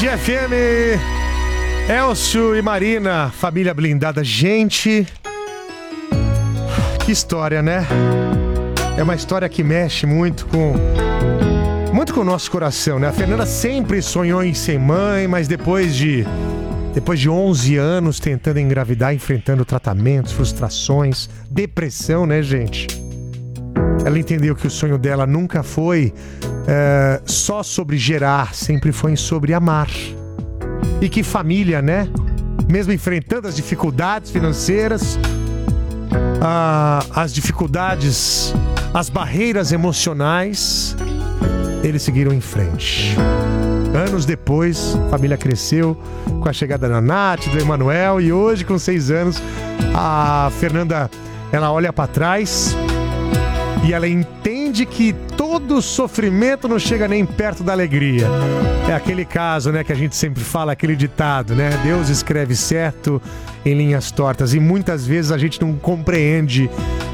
Band FM, Elcio e Marina, família blindada. Gente, que história, né? É uma história que mexe muito com o nosso coração, né? A Fernanda sempre sonhou em ser mãe, mas depois de 11 anos tentando engravidar, enfrentando tratamentos, frustrações, depressão, né, gente? Ela entendeu que o sonho dela nunca foi só sobre gerar, sempre foi sobre amar. E que família, né? Mesmo enfrentando as dificuldades financeiras, as dificuldades, as barreiras emocionais, eles seguiram em frente. Anos depois, a família cresceu com a chegada da Nath, do Emanuel, e hoje, com 6 anos, a Fernanda, ela olha para trás e ela entende que todo sofrimento não chega nem perto da alegria. É aquele caso, né, que a gente sempre fala, aquele ditado, né? Deus escreve certo em linhas tortas, e muitas vezes a gente não compreende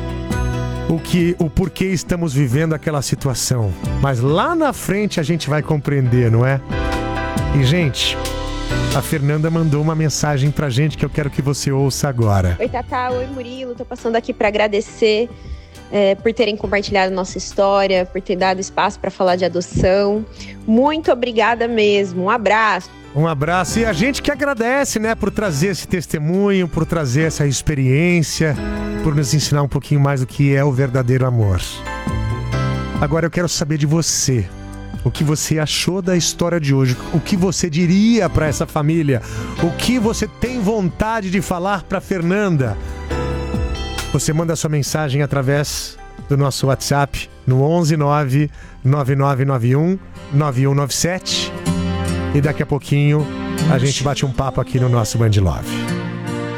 o porquê estamos vivendo aquela situação. Mas lá na frente a gente vai compreender, não é? E, gente, a Fernanda mandou uma mensagem pra gente que eu quero que você ouça agora. Oi, Tatá. Oi, Murilo. Tô passando aqui pra agradecer por terem compartilhado nossa história, por ter dado espaço para falar de adoção. Muito obrigada mesmo. Um abraço. Um abraço. E a gente que agradece, né, por trazer esse testemunho, por trazer essa experiência, por nos ensinar um pouquinho mais do que é o verdadeiro amor. Agora eu quero saber de você. O que você achou da história de hoje? O que você diria para essa família? O que você tem vontade de falar para Fernanda? Você manda sua mensagem através do nosso WhatsApp no 11999919197 e daqui a pouquinho a gente bate um papo aqui no nosso Band Love.